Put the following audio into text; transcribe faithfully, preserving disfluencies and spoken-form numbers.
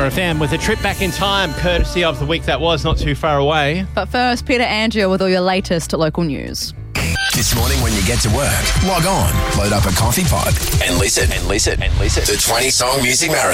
R F M with a trip back in time, courtesy of the week that was not too far away. But first, Peter Andrew with all your latest local news. This morning when you get to work, log on, load up a coffee pod and listen and listen and listen to twenty Song Music Marathon.